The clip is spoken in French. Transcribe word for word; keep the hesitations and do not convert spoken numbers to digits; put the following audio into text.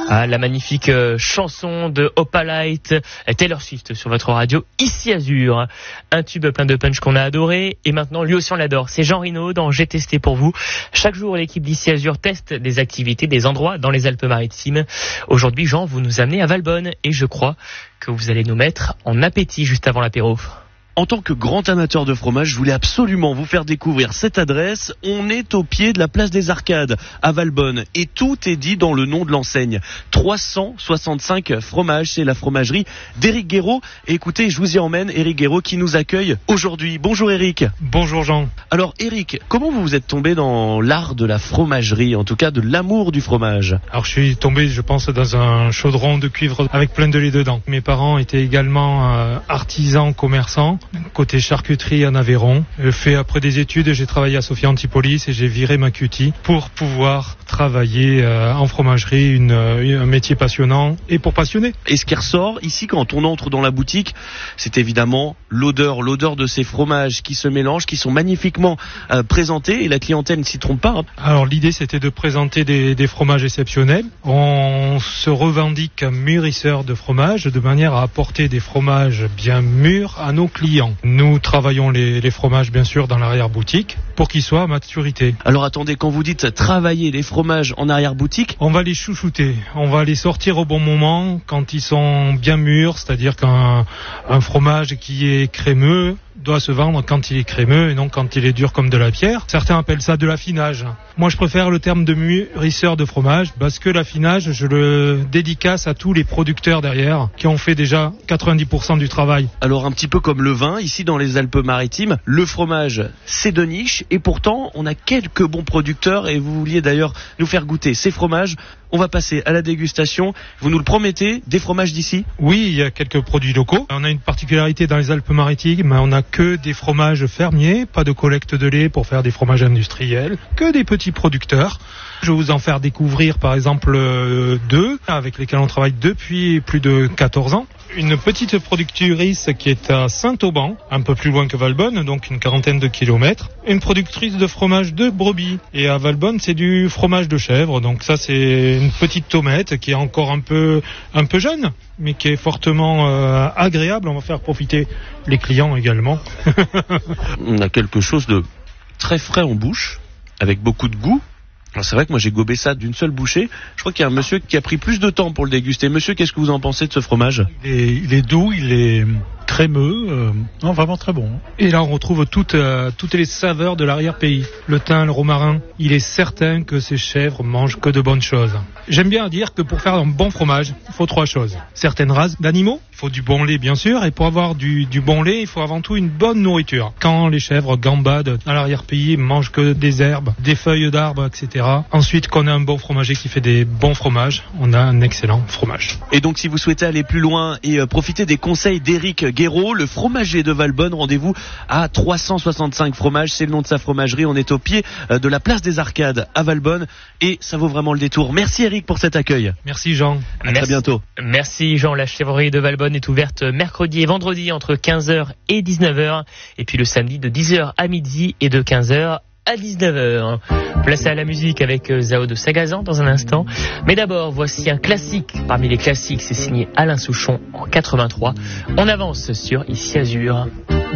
Ah, la magnifique euh, chanson de Opalite, Taylor Swift sur votre radio, Ici Azur. Un tube plein de punch qu'on a adoré et maintenant lui aussi on l'adore. C'est Jean Rino dans J'ai testé pour vous. Chaque jour l'équipe d'Ici Azur teste des activités, des endroits dans les Alpes-Maritimes. Aujourd'hui Jean, vous nous amenez à Valbonne et je crois que vous allez nous mettre en appétit juste avant l'apéro. En tant que grand amateur de fromage, je voulais absolument vous faire découvrir cette adresse. On est au pied de la place des Arcades à Valbonne et tout est dit dans le nom de l'enseigne. trois cent soixante-cinq fromages, c'est la fromagerie d'Éric Guéraud. Et écoutez, je vous y emmène, Éric Guéraud qui nous accueille aujourd'hui. Bonjour Éric. Bonjour Jean. Alors Éric, comment vous vous êtes tombé dans l'art de la fromagerie, en tout cas de l'amour du fromage? Alors je suis tombé, je pense, dans un chaudron de cuivre avec plein de lait dedans. Mes parents étaient également euh, artisans, commerçants. Côté charcuterie en Aveyron. J'ai fait après des études, j'ai travaillé à Sophia Antipolis et j'ai viré ma cutie pour pouvoir travailler euh, en fromagerie, une, un métier passionnant et pour passionner. Et ce qui ressort ici quand on entre dans la boutique, c'est évidemment l'odeur, l'odeur de ces fromages qui se mélangent, qui sont magnifiquement euh, présentés et la clientèle ne s'y trompe pas. Hein. Alors l'idée c'était de présenter des, des fromages exceptionnels. On se revendique mûrisseur de fromage de manière à apporter des fromages bien mûrs à nos clients. Nous travaillons les, les fromages bien sûr dans l'arrière-boutique pour qu'ils soient à maturité. Alors attendez, quand vous dites travailler les fromages en arrière-boutique, on va les chouchouter, on va les sortir au bon moment quand ils sont bien mûrs, c'est-à-dire qu'un un fromage qui est crémeux doit se vendre quand il est crémeux et non quand il est dur comme de la pierre. Certains appellent ça de l'affinage. Moi, je préfère le terme de mûrisseur de fromage parce que l'affinage, je le dédicace à tous les producteurs derrière qui ont fait déjà quatre-vingt-dix pour cent du travail. Alors, un petit peu comme le vin, ici dans les Alpes-Maritimes, le fromage, c'est de niche et pourtant, on a quelques bons producteurs et vous vouliez d'ailleurs nous faire goûter ces fromages. On va passer à la dégustation. Vous nous le promettez, des fromages d'ici? Oui, il y a quelques produits locaux. On a une particularité dans les Alpes-Maritimes, on n'a que des fromages fermiers, pas de collecte de lait pour faire des fromages industriels, que des petits producteurs. Je vais vous en faire découvrir par exemple euh, deux, avec lesquels on travaille depuis plus de quatorze ans. Une petite productrice qui est à Saint-Auban, un peu plus loin que Valbonne, donc une quarantaine de kilomètres. Une productrice de fromage de brebis. Et à Valbonne, c'est du fromage de chèvre. Donc ça, c'est une petite tomate qui est encore un peu, un peu jeune, mais qui est fortement euh, agréable. On va faire profiter les clients également. On a quelque chose de très frais en bouche, avec beaucoup de goût. Alors c'est vrai que moi j'ai gobé ça d'une seule bouchée. Je crois qu'il y a un monsieur qui a pris plus de temps pour le déguster. Monsieur, qu'est-ce que vous en pensez de ce fromage? il est, il est doux, il est crémeux, euh, non, vraiment très bon. Et là on retrouve toutes, euh, toutes les saveurs de l'arrière-pays. Le thym, le romarin. Il est certain que ces chèvres mangent que de bonnes choses. J'aime bien dire que pour faire un bon fromage, il faut trois choses. Certaines races d'animaux, il faut du bon lait bien sûr, et pour avoir du, du bon lait, il faut avant tout une bonne nourriture. Quand les chèvres gambadent dans l'arrière-pays, mangent que des herbes, des feuilles d'arbres, et cetera. Ensuite, qu'on a un bon fromager qui fait des bons fromages, on a un excellent fromage. Et donc si vous souhaitez aller plus loin et euh, profiter des conseils d'Éric Guéraud, le fromager de Valbonne, rendez-vous à trois cent soixante-cinq fromages, c'est le nom de sa fromagerie. On est au pied euh, de la place des Arcades à Valbonne et ça vaut vraiment le détour. Merci Éric pour cet accueil. Merci Jean. À Merci. très bientôt. Merci Jean. La chèvrerie de Valbonne est ouverte mercredi et vendredi entre quinze heures et dix-neuf heures et puis le samedi de dix heures à midi et de quinze heures à dix-neuf heures. Place à la musique avec Zao de Sagazan dans un instant. Mais d'abord, voici un classique parmi les classiques. C'est signé Alain Souchon en quatre-vingt-trois. On avance sur Ici Azur.